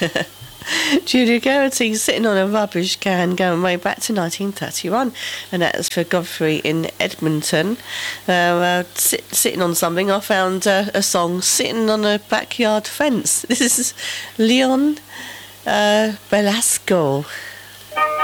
Julia Garrity sitting on a rubbish can going way back to 1931, and that was for Godfrey in Edmonton. Sitting on something, I found a song, Sitting on a Backyard Fence. This is Leon Belasco.